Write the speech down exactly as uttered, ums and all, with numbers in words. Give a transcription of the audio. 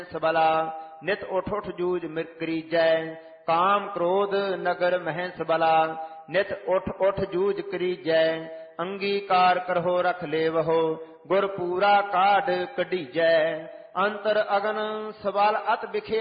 ਸਬਲਾ ਨਿਤ ਉਠ ਉਠ ਜੂਝ ਮਿਰ ਕਰੀਜੈ ਕਾਮ ਕ੍ਰੋਧ ਨਗਰ ਮਹਿ ਸਬਲਾ ਨਿਤ ਉਠ ਉਠ ਜੂਝ ਕਰੀਜੈ ਅੰਗੀਕਾਰ ਕਰਹੁ ਰਖ ਲੇਵਹੁ ਗੁਰ ਪੂਰਾ ਕਾਢ ਕਢੀਜੈ ਅੰਤਰ ਅਗਨ ਸਬਲ ਅਤ ਬਿਖਿਆ